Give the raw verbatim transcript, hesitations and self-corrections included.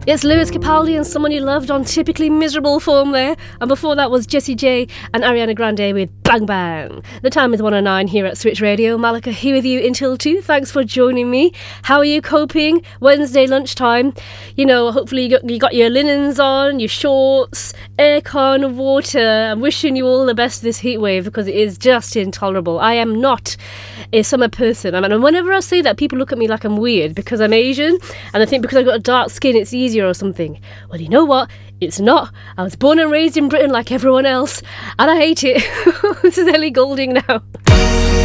It's Lewis Capaldi and Someone You Loved on Typically Miserable form there. And before that was Jessie J and Ariana Grande with Bang Bang. The time is one oh nine here at Switch Radio. Malika here with you until two. Thanks for joining me. How are you coping? Wednesday lunchtime. You know, hopefully you got, you got your linens on, your shorts, aircon, water. I'm wishing you all the best this heat wave because it is just intolerable. I am not a summer person. I mean, and whenever I say that, people look at me like I'm weird because I'm Asian and they think because I've got a dark skin it's easier or something. Well, you know what? It's not. I was born and raised in Britain like everyone else, and I hate it. This is Ellie Goulding now.